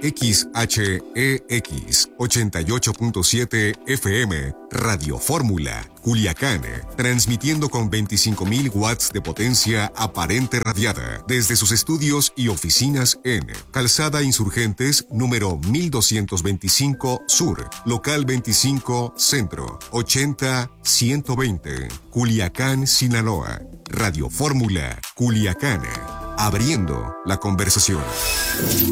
XHEX 88.7 FM, Radio Fórmula, Culiacán, transmitiendo con 25.000 watts de potencia aparente radiada desde sus estudios y oficinas en Calzada Insurgentes número 1225 Sur, local 25 Centro, 80-120, Culiacán, Sinaloa. Radio Fórmula, Culiacán, abriendo la conversación.